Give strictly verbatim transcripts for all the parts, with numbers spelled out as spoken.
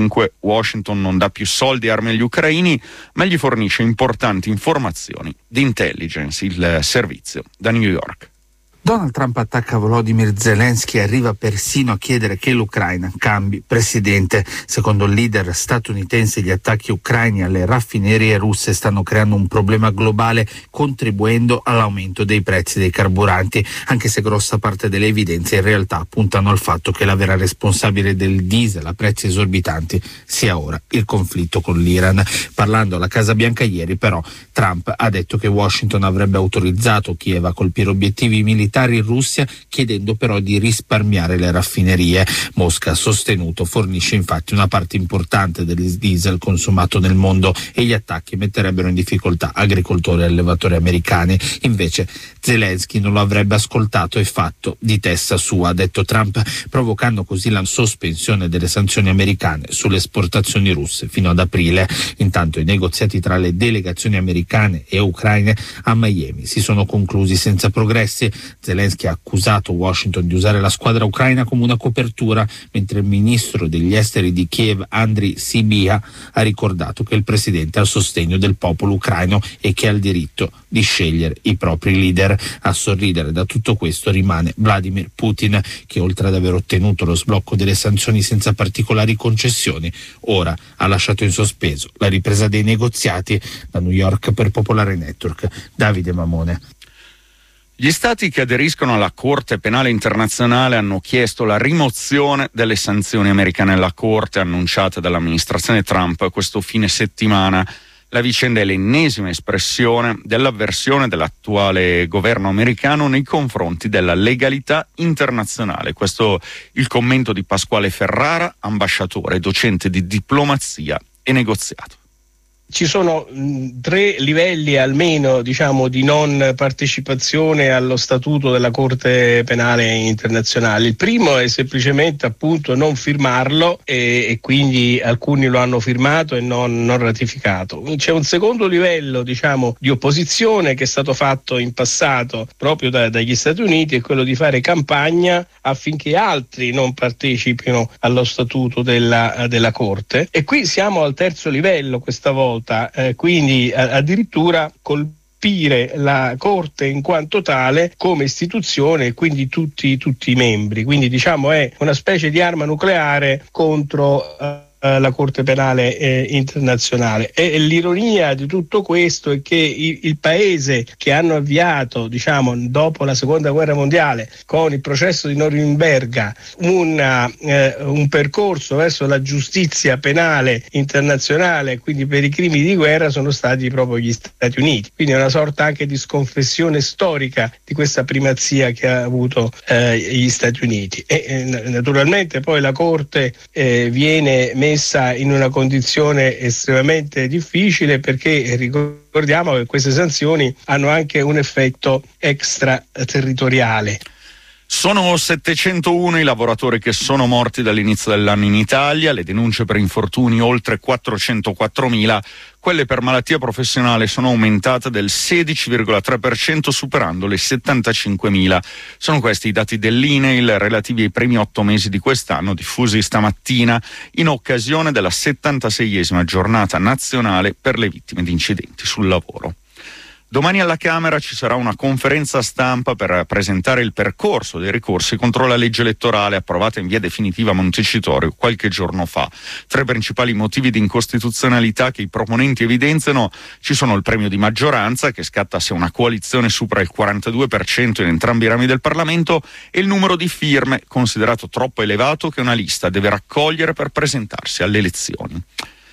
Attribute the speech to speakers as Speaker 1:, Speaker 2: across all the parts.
Speaker 1: Washington non dà più soldi e armi agli ucraini, ma gli fornisce importanti informazioni di intelligence, il servizio da New York.
Speaker 2: Donald Trump attacca Volodymyr Zelensky e arriva persino a chiedere che l'Ucraina cambi presidente. Secondo il leader statunitense, gli attacchi ucraini alle raffinerie russe stanno creando un problema globale, contribuendo all'aumento dei prezzi dei carburanti, anche se grossa parte delle evidenze in realtà puntano al fatto che la vera responsabile del diesel a prezzi esorbitanti sia ora il conflitto con l'Iran. Parlando alla Casa Bianca ieri, però, Trump ha detto che Washington avrebbe autorizzato Kiev a colpire obiettivi militari in Russia, chiedendo però di risparmiare le raffinerie. Mosca, sostenuto, fornisce infatti una parte importante del diesel consumato nel mondo e gli attacchi metterebbero in difficoltà agricoltori e allevatori americani. Invece Zelensky non lo avrebbe ascoltato e fatto di testa sua, ha detto Trump, provocando così la sospensione delle sanzioni americane sulle esportazioni russe fino ad aprile. Intanto i negoziati tra le delegazioni americane e ucraine a Miami si sono conclusi senza progressi. Zelensky ha accusato Washington di usare la squadra ucraina come una copertura, mentre il ministro degli esteri di Kiev, Andriy Sybiha, ha ricordato che il presidente ha il sostegno del popolo ucraino e che ha il diritto di scegliere i propri leader. A sorridere da tutto questo rimane Vladimir Putin, che oltre ad aver ottenuto lo sblocco delle sanzioni senza particolari concessioni, ora ha lasciato in sospeso la ripresa dei negoziati. Da New York per Popolare Network, Davide Mamone.
Speaker 1: Gli stati che aderiscono alla Corte Penale Internazionale hanno chiesto la rimozione delle sanzioni americane alla Corte annunciate dall'amministrazione Trump questo fine settimana. La vicenda è l'ennesima espressione dell'avversione dell'attuale governo americano nei confronti della legalità internazionale. Questo il commento di Pasquale Ferrara, ambasciatore, docente di diplomazia e negoziato.
Speaker 3: Ci sono mh, tre livelli almeno, diciamo, di non partecipazione allo statuto della Corte Penale Internazionale. Il primo è semplicemente appunto non firmarlo e, e quindi alcuni lo hanno firmato e non, non ratificato. C'è un secondo livello, diciamo, di opposizione che è stato fatto in passato proprio da, dagli Stati Uniti, è quello di fare campagna affinché altri non partecipino allo statuto della, della Corte. E qui siamo al terzo livello questa volta. Eh, quindi a, addirittura colpire la Corte in quanto tale come istituzione e quindi tutti, tutti i membri, quindi diciamo è una specie di arma nucleare contro eh, la Corte Penale eh, Internazionale. E, e l'ironia di tutto questo è che il, il paese che hanno avviato, diciamo, dopo la Seconda Guerra Mondiale con il processo di Norimberga una, eh, un percorso verso la giustizia penale internazionale, quindi per i crimini di guerra, sono stati proprio gli Stati Uniti. Quindi è una sorta anche di sconfessione storica di questa primazia che ha avuto eh, gli Stati Uniti. E eh, naturalmente poi la Corte eh, viene messa in una condizione estremamente difficile, perché ricordiamo che queste sanzioni hanno anche un effetto extraterritoriale.
Speaker 1: Sono settecentouno i lavoratori che sono morti dall'inizio dell'anno in Italia, le denunce per infortuni oltre quattrocentoquattromila, quelle per malattia professionale sono aumentate del sedici virgola tre per cento, superando le settantacinquemila. Sono questi i dati dell'I N E I L relativi ai primi otto mesi di quest'anno, diffusi stamattina in occasione della settantaseiesima giornata nazionale per le vittime di incidenti sul lavoro. Domani alla Camera ci sarà una conferenza stampa per presentare il percorso dei ricorsi contro la legge elettorale approvata in via definitiva a Montecitorio qualche giorno fa. Tra i principali motivi di incostituzionalità che i proponenti evidenziano ci sono il premio di maggioranza, che scatta se una coalizione supera il quarantadue per cento in entrambi i rami del Parlamento, e il numero di firme, considerato troppo elevato, che una lista deve raccogliere per presentarsi alle elezioni.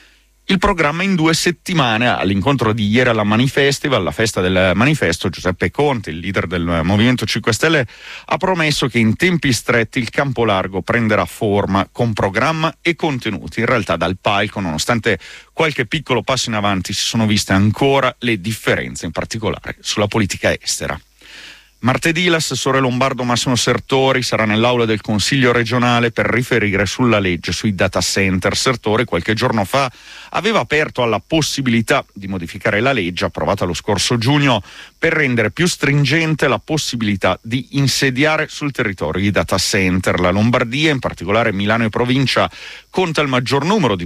Speaker 1: Il programma in due settimane. All'incontro di ieri alla Manifestival, la festa del manifesto, Giuseppe Conte, il leader del Movimento cinque Stelle, ha promesso che in tempi stretti il campo largo prenderà forma con programma e contenuti. In realtà dal palco, nonostante qualche piccolo passo in avanti, si sono viste ancora le differenze, in particolare sulla politica estera. Martedì l'assessore lombardo Massimo Sertori sarà nell'aula del Consiglio regionale per riferire sulla legge sui data center. Sertori qualche giorno fa aveva aperto alla possibilità di modificare la legge approvata lo scorso giugno per rendere più stringente la possibilità di insediare sul territorio i data center. La Lombardia, in particolare Milano e provincia, conta il maggior numero di